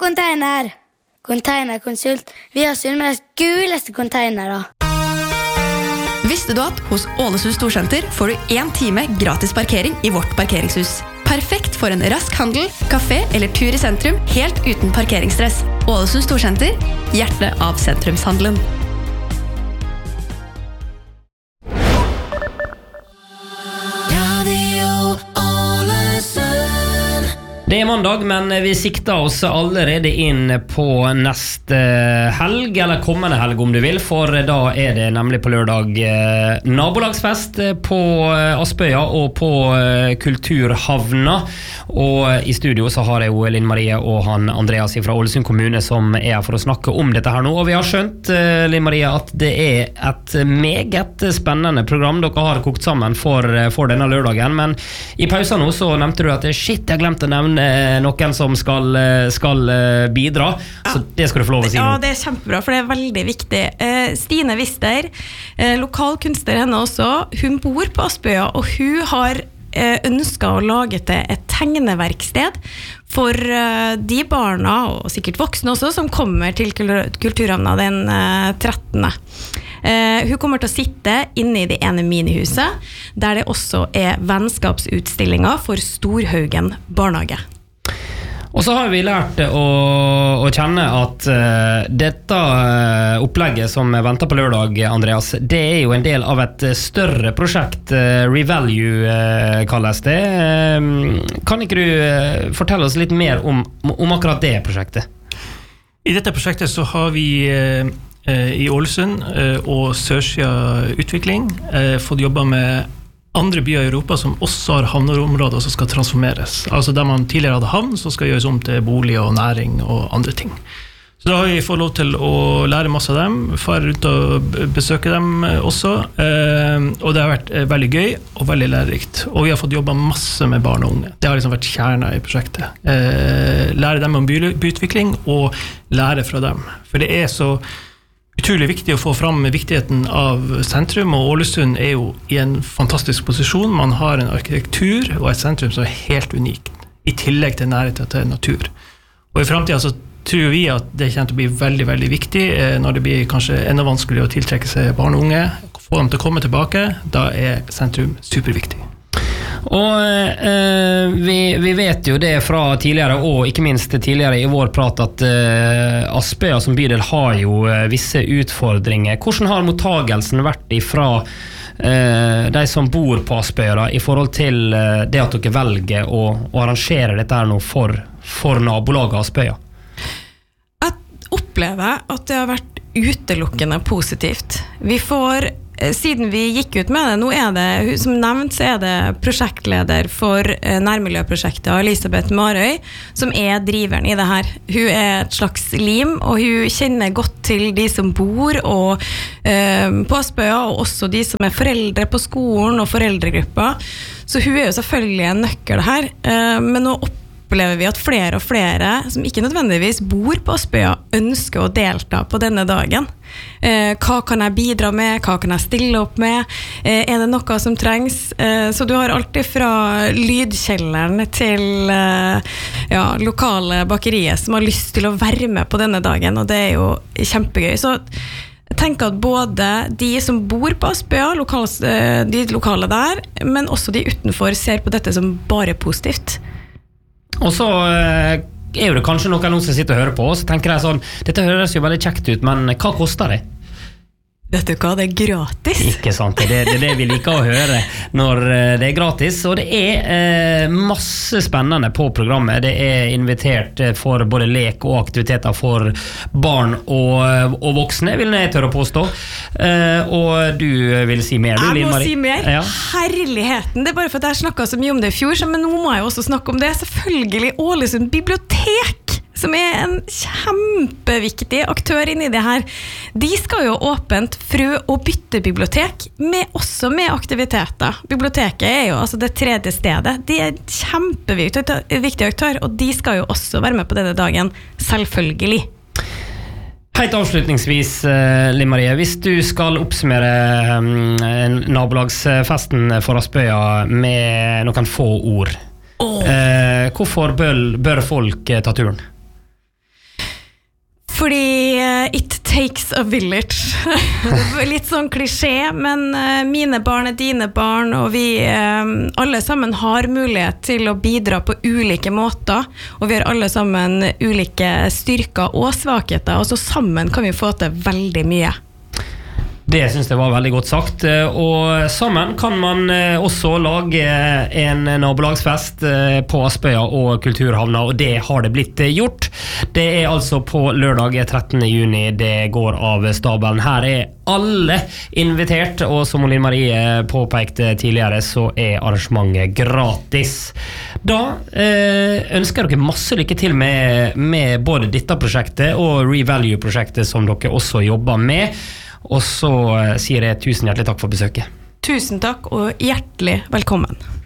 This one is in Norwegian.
container! Containerkonsult. Vi har Sunnmøres guleste containere. Visste du at hos Ålesund Storsenter får du 1 time gratis parkering i vårt parkeringshus? Perfekt for en rask handel, kafé eller tur i sentrum, helt uten parkeringsstress. Ålesund Storsenter, hjertet av sentrumshandelen. Det mandag, men vi sikter oss allerede inn på neste helg, eller kommende helg om du vil, for da det nemlig på lørdag nabolagsfest på Aspøya og på Kulturhavna. Og i studio så har jeg jo Linn Marie og han Andreas fra Ålesund kommune som her for å snakke om dette her nå. Og vi har skjønt, Linn Marie, at det et meget spennende program dere har kokt sammen for denne lørdagen. Men i pausen nå så nevnte du at shit, jeg glemte å nevne noen som skal bidra, så det skal du få lov å si nå. Ja, det kjempebra, for det veldig viktig. Stine Wister, lokal kunstner henne også, hun bor på Aspøya, og hun har ønsket å lage til et tegneverksted for de barna, og sikkert voksne også, som kommer til Kulturhavna den 13. Hun kommer til å sitte inne i det ene minihuset, der det også vennskapsutstillinger for Storhaugen barnehage. Og så har vi lært å kjenne at dette opplegget som venter på lørdag, Andreas, det jo en del av et større prosjekt, Revalue kalles det. Kan ikke du fortelle oss litt mer om akkurat det prosjektet? I dette prosjektet så har vi i Ålesund og Sørsida Utvikling fått jobba med andre byer i Europa som også har havneområder som skal transformeres. Altså der man tidligere hadde havn, så skal gjøres om til bolig og næring og andre ting. Så da har vi fått lov til å lære masse av dem, fare rundt og besøke dem også, og det har vært veldig gøy og veldig lærerikt. Og vi har fått jobba masse med barn og unge. Det har liksom vært kjerna i prosjektet. Lære dem om byutvikling og lære fra dem. For det så utrolig viktig å få fram viktigheten av sentrum, og Ålesund jo i en fantastisk posisjon. Man har en arkitektur og et sentrum som helt unikt, i tillegg til nærhet til natur. Og i fremtiden så tror vi at det kommer til å bli veldig, veldig viktig når det blir kanskje enda vanskelig å tiltrekke seg barn og unge, få dem til å komme tilbake, da sentrum superviktig. Og vi vet jo det fra tidligere, og ikke minst tidligere i vår prat, at Aspøya som bydel har jo visse utfordringer. Hvordan har mottagelsen vært ifra de som bor på Aspøya da, i forhold til det at dere velger å arrangere dette her nå for nabolaget Aspøya? Jeg opplever at det har vært utelukkende positivt. Vi får siden vi gikk ut med det, nå det, som nevnt, så det prosjektleder for nærmiljøprosjektet Elisabeth Marøy, som driveren i det her. Hun et slags lim, og hun kjenner godt til de som bor på Aspøya, og også de som foreldre på skolen og foreldregrupper. Så hun jo selvfølgelig en nøkkel her, men nå opplever vi at flere og flere som ikke nødvendigvis bor på Aspøya ønsker å delta på denne dagen. Hva kan jeg bidra med? Hva kan jeg stille opp med? Det noe som trengs? Så du har alltid fra lydkjelleren til lokale bakeriet som har lyst til å være med på denne dagen, og det jo kjempegøy. Så jeg tenker at både de som bor på Aspøya, de lokale der, men også de utenfor ser på dette som bare positivt. Og så jo det kanskje noen som sitter og hører på, og så tenker jeg sånn, dette høres jo veldig kjekt ut, men hva koster det? Vet du hva, det gratis. Ikke sant, det det vi liker å høre når det gratis, og det masse spennende på programmet. Det invitert for både lek og aktiviteter for barn og voksne, vil jeg tørre å påstå. Og du vil si mer, du, Linn Marie? Jeg må si mer. Ja. Herligheten, det bare for at jeg snakket så mye om det i fjor, men nå må jeg også snakke om det. Selvfølgelig Ålesund bibliotek, som en kjempeviktig aktør inni det her. De skal jo åpent frø- og byttebibliotek, også med aktiviteter. Biblioteket jo altså det tredje stedet. De en kjempeviktig aktør, og de skal jo også være med på denne dagen, selvfølgelig. Helt avslutningsvis, Linn Marie, hvis du skal oppsummere nabolagsfesten for Aspøya med noen få ord, hvorfor bør folk ta turen? Fordi it takes a village. Litt sånn klisjé, men mine barn dine barn, og vi alle sammen har mulighet til å bidra på ulike måter, og vi har alle sammen ulike styrker og svakheter, og så sammen kan vi få til veldig mye. Det synes jeg var veldig godt sagt, og sammen kan man også lage en nabolagsfest på Aspøya og Kulturhavna, og det har det blitt gjort. Det altså på lørdag 13. juni det går av stabelen. Her alle invitert, og som Linn Marie påpekte tidligere, så arrangementet gratis. Da ønsker dere masse lykke til med både dette prosjektet og Revalue-prosjektet som dere også jobber med. Og så sier jeg tusen hjertelig takk for besøket. Tusen takk og hjertelig velkommen.